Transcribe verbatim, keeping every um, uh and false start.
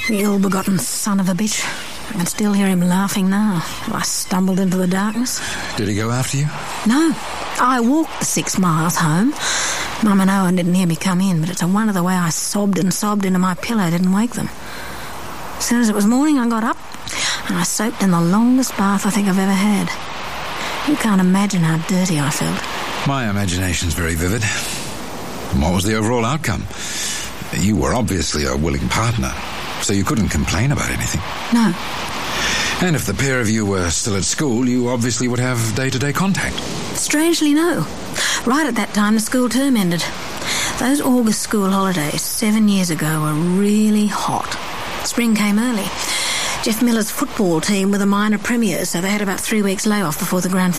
The ill-begotten son of a bitch. I can still hear him laughing now. I stumbled into the darkness. Did he go after you? No. I walked the six miles home. Mum and Owen didn't hear me come in, but it's a wonder the way I sobbed and sobbed into my pillow didn't wake them. As soon as it was morning, I got up and I soaked in the longest bath I think I've ever had. You can't imagine how dirty I felt. My imagination's very vivid. And what was the overall outcome? You were obviously a willing partner, so you couldn't complain about anything. No. And if the pair of you were still at school, you obviously would have day-to-day contact. Strangely, no. Right at that time, the school term ended. Those August school holidays seven years ago were really hot. Spring came early. Jeff Miller's football team were the minor premiers, so they had about three weeks layoff before the grand